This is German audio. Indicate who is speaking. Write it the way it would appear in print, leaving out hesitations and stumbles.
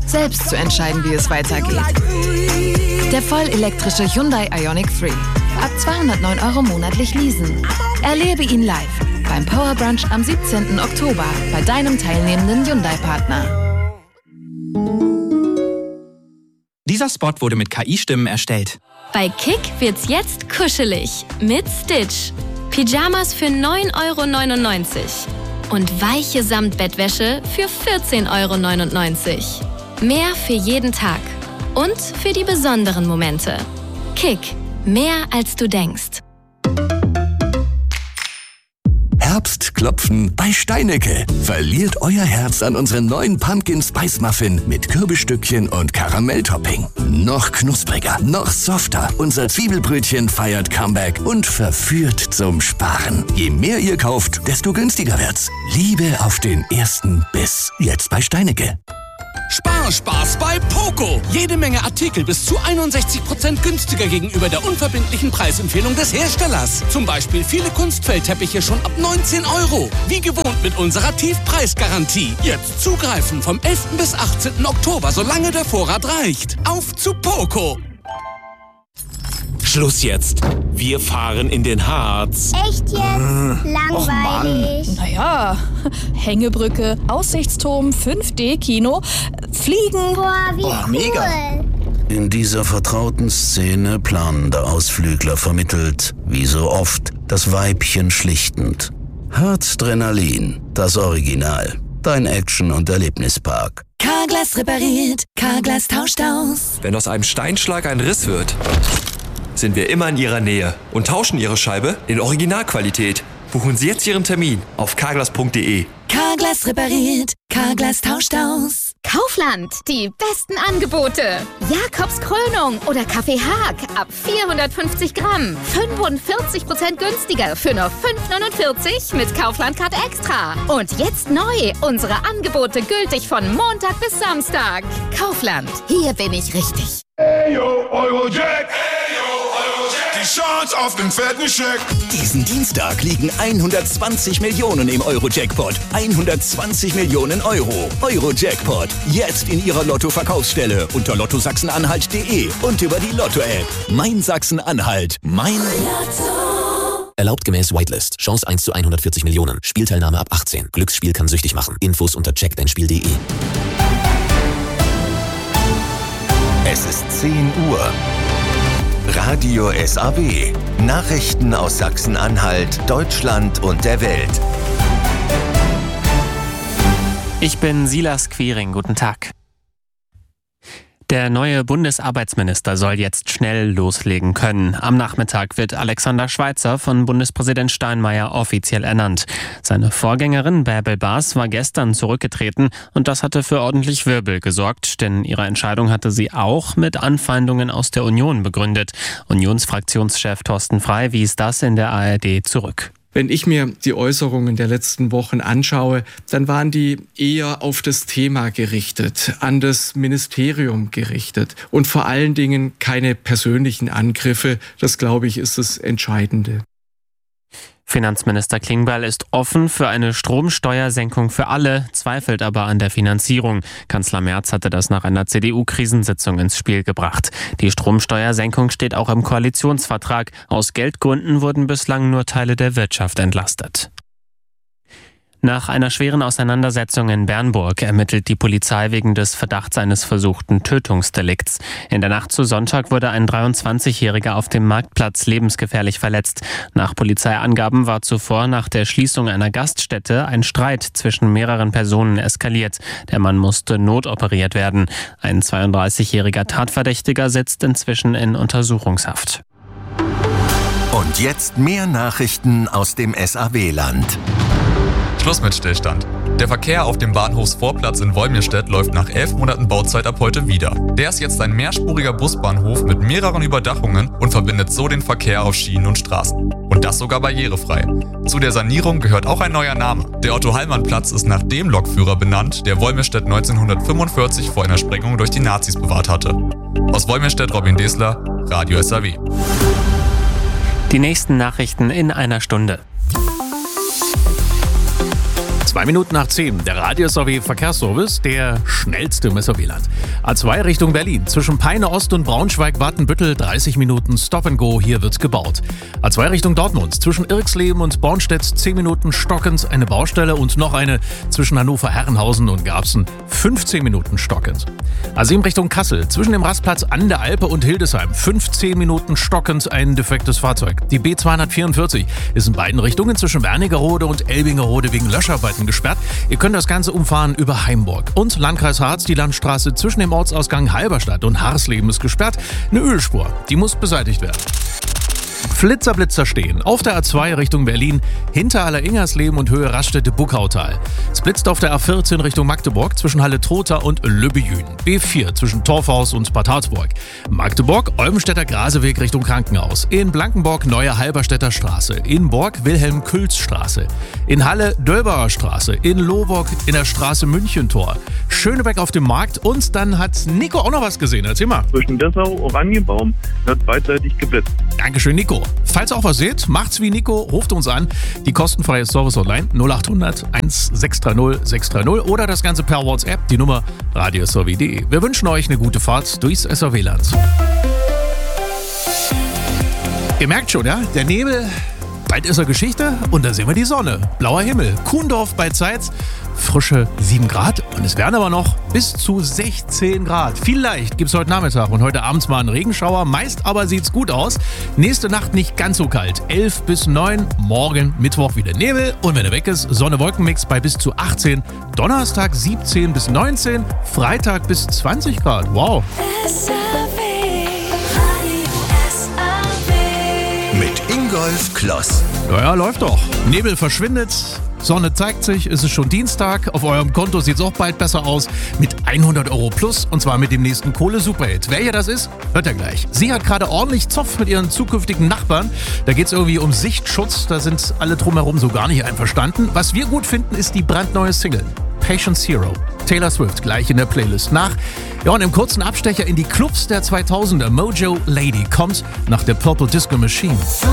Speaker 1: selbst zu entscheiden, wie es weitergeht. Der vollelektrische Hyundai Ioniq 3. Ab 209 € monatlich leasen. Erlebe ihn live beim Power Brunch am 17. Oktober bei deinem teilnehmenden Hyundai-Partner.
Speaker 2: Dieser Spot wurde mit KI-Stimmen erstellt.
Speaker 3: Bei Kick wird's jetzt kuschelig mit Stitch. Pyjamas für 9,99 € und weiche Samtbettwäsche für 14,99 €. Mehr für jeden Tag und für die besonderen Momente. Kick, mehr als du denkst.
Speaker 4: Herbstklopfen bei Steinecke. Verliert euer Herz an unseren neuen Pumpkin Spice Muffin mit Kürbisstückchen und Karamelltopping. Noch knuspriger, noch softer. Unser Zwiebelbrötchen feiert Comeback und verführt zum Sparen. Je mehr ihr kauft, desto günstiger wird's. Liebe auf den ersten Biss. Jetzt bei Steinecke.
Speaker 5: Spaß bei Poco. Jede Menge Artikel bis zu 61% günstiger gegenüber der unverbindlichen Preisempfehlung des Herstellers. Zum Beispiel viele Kunstfeldteppiche schon ab 19 €. Wie gewohnt mit unserer Tiefpreisgarantie. Jetzt zugreifen vom 11. bis 18. Oktober, solange der Vorrat reicht. Auf zu Poco.
Speaker 6: Schluss jetzt. Wir fahren in den Harz.
Speaker 7: Echt jetzt? Langweilig.
Speaker 8: Naja, Hängebrücke, Aussichtsturm, 5D-Kino, Fliegen.
Speaker 7: Boah, wie cool.
Speaker 9: Mega. In dieser vertrauten Szene planender Ausflügler vermittelt, wie so oft, das Weibchen schlichtend. Harzdrenalin, das Original. Dein Action- und Erlebnispark.
Speaker 10: Carglass repariert, Carglass tauscht aus.
Speaker 11: Wenn aus einem Steinschlag ein Riss wird, sind wir immer in Ihrer Nähe und tauschen Ihre Scheibe in Originalqualität. Buchen Sie jetzt Ihren Termin auf carglass.de.
Speaker 10: Carglass repariert, Carglass tauscht aus.
Speaker 12: Kaufland, die besten Angebote. Jakobs Krönung oder Kaffee Haag ab 450 Gramm. 45% günstiger für nur 5,49 mit Kaufland-Card Extra. Und jetzt neu, unsere Angebote gültig von Montag bis Samstag. Kaufland, hier bin ich richtig.
Speaker 13: Hey yo, Eurojack. Die Chance auf den fetten Scheck.
Speaker 14: Diesen Dienstag liegen 120 Millionen im Euro-Jackpot. 120 Millionen Euro. Euro-Jackpot. Jetzt in Ihrer Lotto-Verkaufsstelle unter lottosachsen-anhalt.de und über die Lotto-App. Mein Sachsen-Anhalt. Mein Lotto.
Speaker 15: Erlaubt gemäß Whitelist. Chance 1 zu 140 Millionen. Spielteilnahme ab 18. Glücksspiel kann süchtig machen. Infos unter checkdeinspiel.de.
Speaker 16: Es ist 10 Uhr. Radio SAW. Nachrichten aus Sachsen-Anhalt, Deutschland und der Welt.
Speaker 17: Ich bin Silas Quiring. Guten Tag. Der neue Bundesarbeitsminister soll jetzt schnell loslegen können. Am Nachmittag wird Alexander Schweitzer von Bundespräsident Steinmeier offiziell ernannt. Seine Vorgängerin Bärbel Baas war gestern zurückgetreten und das hatte für ordentlich Wirbel gesorgt, denn ihre Entscheidung hatte sie auch mit Anfeindungen aus der Union begründet. Unionsfraktionschef Thorsten Frey wies das in der ARD zurück.
Speaker 18: Wenn ich mir die Äußerungen der letzten Wochen anschaue, dann waren die eher auf das Thema gerichtet, an das Ministerium gerichtet und vor allen Dingen keine persönlichen Angriffe. Das, glaube ich, ist das Entscheidende.
Speaker 17: Finanzminister Klingbeil ist offen für eine Stromsteuersenkung für alle, zweifelt aber an der Finanzierung. Kanzler Merz hatte das nach einer CDU-Krisensitzung ins Spiel gebracht. Die Stromsteuersenkung steht auch im Koalitionsvertrag. Aus Geldgründen wurden bislang nur Teile der Wirtschaft entlastet. Nach einer schweren Auseinandersetzung in Bernburg ermittelt die Polizei wegen des Verdachts eines versuchten Tötungsdelikts. In der Nacht zu Sonntag wurde ein 23-Jähriger auf dem Marktplatz lebensgefährlich verletzt. Nach Polizeiangaben war zuvor nach der Schließung einer Gaststätte ein Streit zwischen mehreren Personen eskaliert. Der Mann musste notoperiert werden. Ein 32-jähriger Tatverdächtiger sitzt inzwischen in Untersuchungshaft.
Speaker 16: Und jetzt mehr Nachrichten aus dem SAW-Land.
Speaker 19: Schluss mit Stillstand. Der Verkehr auf dem Bahnhofsvorplatz in Wolmirstedt läuft nach 11 Monaten Bauzeit ab heute wieder. Der ist jetzt ein mehrspuriger Busbahnhof mit mehreren Überdachungen und verbindet so den Verkehr auf Schienen und Straßen. Und das sogar barrierefrei. Zu der Sanierung gehört auch ein neuer Name. Der Otto-Hallmann-Platz ist nach dem Lokführer benannt, der Wolmirstedt 1945 vor einer Sprengung durch die Nazis bewahrt hatte. Aus Wolmirstedt Robin Desler, Radio SAW.
Speaker 17: Die nächsten Nachrichten in einer Stunde.
Speaker 20: 2 Minuten nach 10, der Radio-SRW Verkehrsservice, der schnellste im SRW-Land. A2 Richtung Berlin, zwischen Peine Ost und Braunschweig-Watenbüttel 30 Minuten Stop and Go, hier wird gebaut. A2 Richtung Dortmund, zwischen Irxleben und Bornstedt 10 Minuten stockend eine Baustelle und noch eine zwischen Hannover-Herrenhausen und Garbsen 15 Minuten stockend. A7 Richtung Kassel, zwischen dem Rastplatz an der Alpe und Hildesheim 15 Minuten stockend ein defektes Fahrzeug. Die B244 ist in beiden Richtungen zwischen Wernigerode und Elbingerode wegen Löscharbeiten gesperrt. Ihr könnt das Ganze umfahren über Heimburg. Und Landkreis Harz, die Landstraße zwischen dem Ortsausgang Halberstadt und Harsleben ist gesperrt. Eine Ölspur, die muss beseitigt werden. Flitzer stehen auf der A2 Richtung Berlin, hinter Alleringersleben und Höhe Raststätte-Buckautal. Es blitzt auf der A14 Richtung Magdeburg zwischen Halle-Trotha und Lübbejün. B4 zwischen Torfhaus und Bad Harzburg. Magdeburg, Olbenstädter Graseweg Richtung Krankenhaus. In Blankenburg Neue Halberstädter Straße. In Borg Wilhelm-Külz-Straße. In Halle Dölbauer Straße. In Lohburg in der Straße Münchentor. Schönebeck auf dem Markt und dann hat Nico auch noch was gesehen. Erzähl mal.
Speaker 21: Zwischen Dessau, Oranienbaum wird beidseitig geblitzt.
Speaker 20: Dankeschön, Nico. Falls ihr auch was seht, macht's wie Nico, ruft uns an. Die kostenfreie Service Online 0800 1630 630 oder das Ganze per WhatsApp, die Nummer radio.srw.de. Wir wünschen euch eine gute Fahrt durchs SRW-Land. Ihr merkt schon, ja, der Nebel, bald ist er Geschichte und da sehen wir die Sonne. Blauer Himmel, Kuhndorf bei Zeitz, frische 7 Grad und es werden aber noch bis zu 16 Grad. Vielleicht gibt es heute Nachmittag und heute abends mal einen Regenschauer, meist aber sieht's gut aus. Nächste Nacht nicht ganz so kalt, 11 bis 9, morgen Mittwoch wieder Nebel und wenn er weg ist, Sonne-Wolken-Mix bei bis zu 18, Donnerstag 17 bis 19, Freitag bis 20 Grad. Wow.
Speaker 14: Mit Ingolf Kloss.
Speaker 20: Ja, läuft doch. Nebel verschwindet, Sonne zeigt sich, es ist schon Dienstag. Auf eurem Konto sieht es auch bald besser aus. Mit 100 € plus und zwar mit dem nächsten Kohle-Superhit. Wer hier das ist, hört ihr gleich. Sie hat gerade ordentlich Zoff mit ihren zukünftigen Nachbarn. Da geht es irgendwie um Sichtschutz. Da sind alle drumherum so gar nicht einverstanden. Was wir gut finden, ist die brandneue Single. Patient Zero. Taylor Swift gleich in der Playlist nach. Ja, und im kurzen Abstecher in die Clubs der 2000er. Mojo Lady kommt nach der Purple Disco Machine.